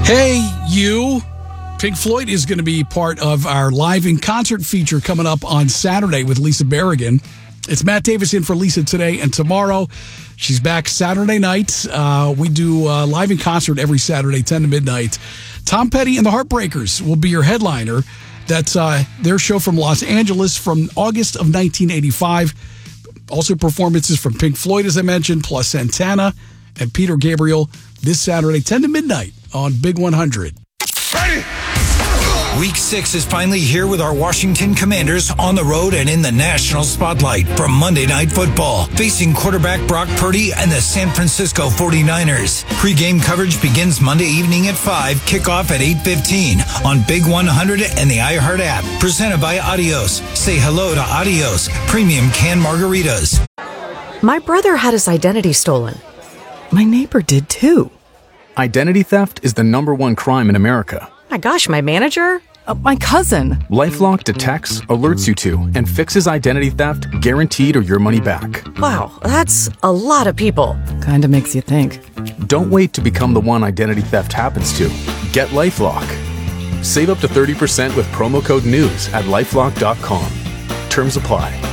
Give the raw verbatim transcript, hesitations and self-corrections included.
Hey, you. Pink Floyd is going to be part of our live in concert feature coming up on Saturday with Lisa Berrigan. It's Matt Davis in for Lisa today and tomorrow. She's back Saturday night. Uh, we do uh, live in concert every Saturday, ten to midnight. Tom Petty and the Heartbreakers will be your headliner. That's uh, their show from Los Angeles from August of nineteen eighty-five. Also performances from Pink Floyd, as I mentioned, plus Santana and Peter Gabriel this Saturday, ten to midnight on Big one hundred. Ready? Week six is finally here with our Washington Commanders on the road and in the national spotlight for Monday Night Football, facing quarterback Brock Purdy and the San Francisco forty-niners. Pre-game coverage begins Monday evening at five, kickoff at eight fifteen on Big one hundred and the iHeart app. Presented by Adios. Say hello to Adios, premium canned margaritas. My brother had his identity stolen. My neighbor did too. Identity theft is the number one crime in America. My gosh, my manager? Uh, my cousin. LifeLock detects, alerts you to, and fixes identity theft guaranteed or your money back. Wow, that's a lot of people. Kinda makes you think. Don't wait to become the one identity theft happens to. Get LifeLock. Save up to thirty percent with promo code NEWS at LifeLock dot com. Terms apply.